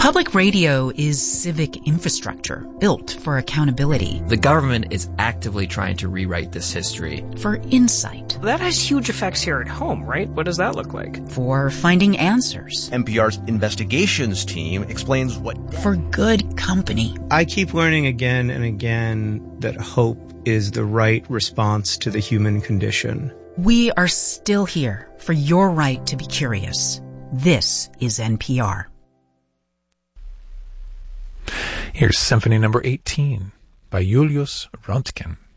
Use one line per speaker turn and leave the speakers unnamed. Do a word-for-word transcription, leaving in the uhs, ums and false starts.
Public radio is civic infrastructure built for accountability.
The government is actively trying to rewrite this history.
For insight.
That has huge effects here at home, right? What does that look like?
For finding answers.
N P R's investigations team explains what...
For good company.
I keep learning again and again that hope is the right response to the human condition.
We are still here for your right to be curious. This is N P R.
Here's Symphony Number eighteen by Julius Röntgen.